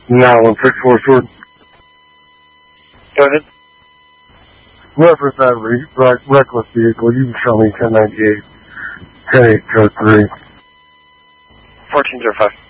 Now, 164 short. Go ahead. Reference that reckless vehicle. You can show me 1098. 10-8 code 3. 1405.